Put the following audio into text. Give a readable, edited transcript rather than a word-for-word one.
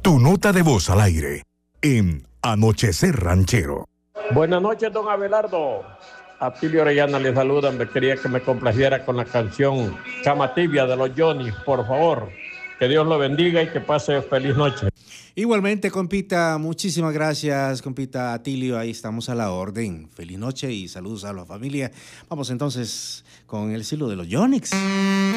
Tu nota de voz al aire en Anochecer Ranchero. Buenas noches, don Abelardo. Atilio Orellana le saluda. Me quería que me complaciera con la canción Cama Tibia de los Johnny, por favor. Que Dios lo bendiga y que pase feliz noche. Igualmente, compita, muchísimas gracias, compita Atilio, ahí estamos a la orden. Feliz noche y saludos a la familia. Vamos entonces con el estilo de los Yonix.